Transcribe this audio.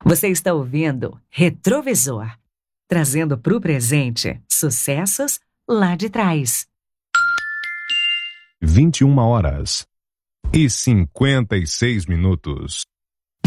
Você está ouvindo Retrovisor, trazendo para o presente sucessos lá de trás. 21h56.